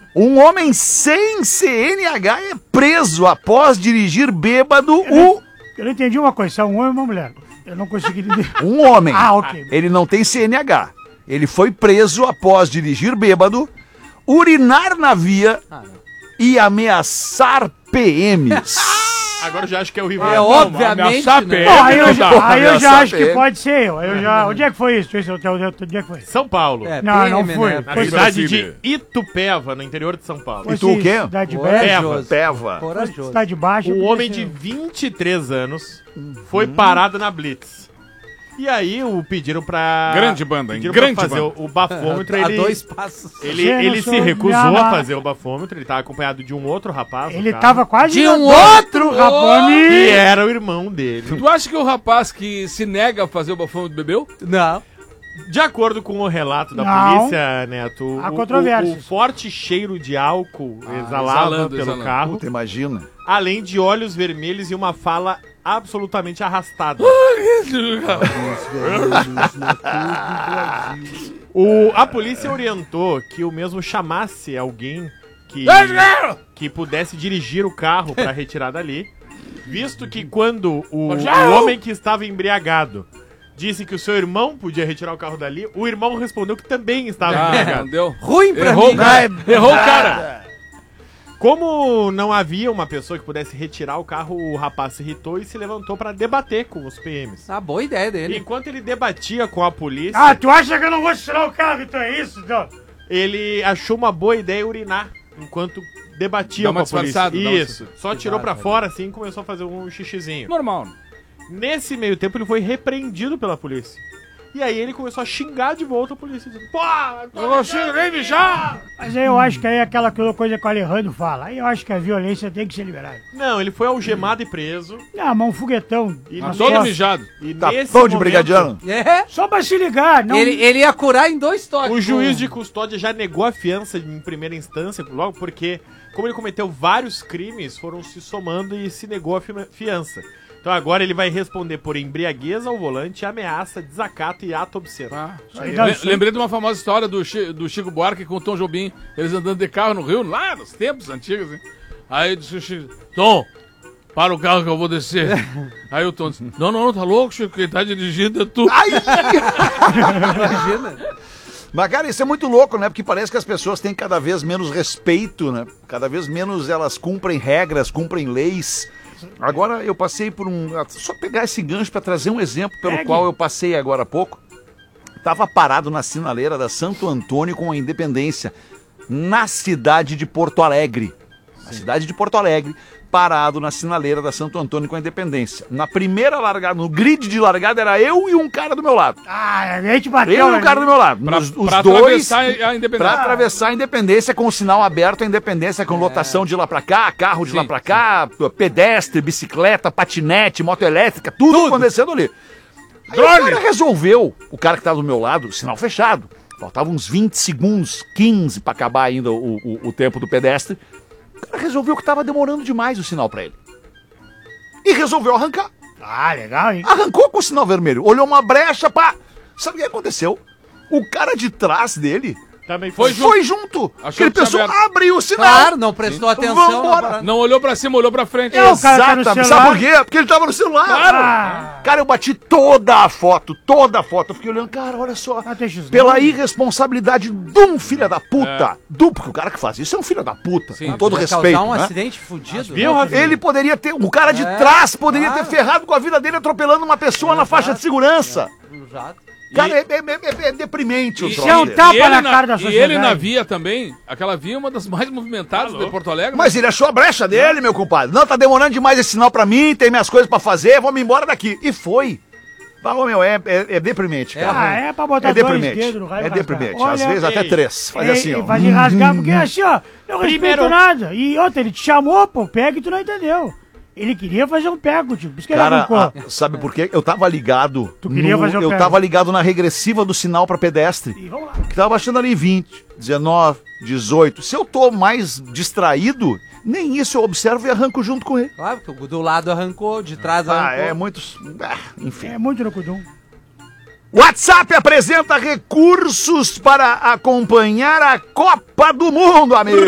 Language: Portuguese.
Um homem sem CNH é preso após dirigir bêbado Eu não entendi uma coisa, se é um homem ou uma mulher. Eu não consegui entender. Um homem. Ok. Ele não tem CNH. Ele foi preso após dirigir bêbado, urinar na via e ameaçar PMs. Agora eu já acho que é o rival. Obviamente. Bom, aí eu já acho que pode ser eu. Onde é que foi isso? Onde é que foi? São Paulo. Não foi. Na cidade de Itupeva, no interior de São Paulo. E tu o quê? Cidade Peva. Corajoso. Cidade baixa. Um homem de 23 anos foi parado na Blitz. E aí pediram pra... Grande banda, hein? Pediram Grande pra fazer banda. o bafômetro. A 2 passos. Ele se recusou a fazer o bafômetro. Ele tava acompanhado de um outro rapaz. Ele tava quase De um outro rapaz. Que era o irmão dele. Tu acha que o rapaz que se nega a fazer o bafômetro bebeu? Não. De acordo com o relato da Não. polícia, Neto, Há controvérsias. o forte cheiro de álcool exalava pelo carro, Puta, imagina. além de olhos vermelhos e uma fala absolutamente arrastada. A polícia orientou que o mesmo chamasse alguém que pudesse dirigir o carro para retirar dali, visto que quando o homem que estava embriagado disse que o seu irmão podia retirar o carro dali, o irmão respondeu que também estava embriagado. Não deu. Ruim pra Errou, mim. cara. Errou o cara. Como não havia uma pessoa que pudesse retirar o carro, o rapaz se irritou e se levantou para debater com os PMs. Ah, boa ideia dele. Enquanto ele debatia com a polícia, Tu acha que eu não vou tirar o carro? Então é isso, então? ele achou uma boa ideia urinar enquanto debatia Dá com uma a polícia. disfarçada, dá uma Isso. Só tirou pra fora assim e começou a fazer um xixizinho. Normal. Nesse meio tempo ele foi repreendido pela polícia. E aí ele começou a xingar de volta a polícia, dizendo: pô, eu não xingo nem mijar! Mas aí eu acho que aí é aquela coisa que o Alejandro fala. Aí eu acho que a violência tem que ser liberada. Não, ele foi algemado e preso. Não, mas um foguetão. E Mas todo mijado. E Tá nesse pão de momento, brigadiano. É. Só pra se ligar. Não... Ele ia curar em 2 toques. O juiz de custódia já negou a fiança em primeira instância, logo porque, como ele cometeu vários crimes, foram se somando e se negou a fiança. Então agora ele vai responder por embriaguez ao volante, ameaça, desacato e ato obsceno. Lembrei de uma famosa história do Chico Buarque com o Tom Jobim. Eles andando de carro no Rio, lá nos tempos antigos, hein? Aí disse o Chico: Tom, para o carro que eu vou descer. Aí o Tom disse: Não, tá louco, Chico, quem tá dirigindo é tu. Imagina. Mas, cara, isso é muito louco, né? Porque parece que as pessoas têm cada vez menos respeito, né? Cada vez menos elas cumprem regras, cumprem leis. Agora eu passei por só pegar esse gancho para trazer um exemplo pelo qual eu passei agora há pouco. Tava parado na sinaleira da Santo Antônio com a Independência, na cidade de Porto Alegre. Na cidade de Porto Alegre, parado na sinaleira da Santo Antônio com a Independência. Na primeira largada, no grid de largada, era eu e um cara do meu lado. a gente bateu. Eu e um cara do meu lado. Pra dois. atravessar a Independência. Pra atravessar a Independência com o sinal aberto, a Independência com lotação de lá pra cá, carro de lá pra cá, pedestre, bicicleta, patinete, moto elétrica, tudo acontecendo ali. Aí o cara resolveu, o cara que tava do meu lado, sinal fechado. Faltava uns 20 segundos, 15 pra acabar ainda o tempo do pedestre. O cara resolveu que tava demorando demais o sinal pra ele. E resolveu arrancar. Legal, hein? Arrancou com o sinal vermelho. Olhou uma brecha, pá. Sabe o que aconteceu? O cara de trás dele Também foi junto. Achou Ele que tinha pensou, aberto. abre o sinal. Claro, não prestou atenção. Vambora. Não olhou pra cima, olhou pra frente. o cara tá no Exatamente. celular. Sabe por quê? Porque ele tava no celular. Claro. Cara, eu bati toda a foto. Eu fiquei olhando, cara, olha só. Pela irresponsabilidade de um filho da puta. Porque o cara que faz isso é um filho da puta. Sim. Com todo Vai respeito. causar um né? acidente fudido. Viu, Rafinha? Ele poderia ter. O cara de trás poderia ter ferrado com a vida dele atropelando uma pessoa na faixa de segurança. Exato. Cara, é deprimente o Isso troço é um dele. tapa na cara da E sociedade. ele na via também, aquela via é uma das mais movimentadas de Porto Alegre. Mas ele achou a brecha dele, meu compadre. Não, tá demorando demais esse sinal pra mim, tem minhas coisas pra fazer, vamos embora daqui. E foi. Falou, meu, é deprimente, cara. É pra botar É dois deprimente. dedos no raio É e rasgar. deprimente. Olha, Às vezes até ei, 3. Faz assim, ó. Fazer rasgar, porque assim, ó, não respeito Primeiro- nada. E outra, ele te chamou, pô, pega e tu não entendeu. Ele queria fazer um pego, tipo, por isso que ele Cara, arrancou. sabe por quê? Eu tava ligado. Tu queria fazer o Eu pé. tava ligado na regressiva do sinal pra pedestre. E vamos lá. Que tava baixando ali 20, 19, 18. Se eu tô mais distraído, nem isso eu observo e arranco junto com ele. Claro, porque o do lado arrancou, de trás arrancou. É muitos. Enfim. É muito no cudum. WhatsApp apresenta recursos para acompanhar a Copa do Mundo, amigo.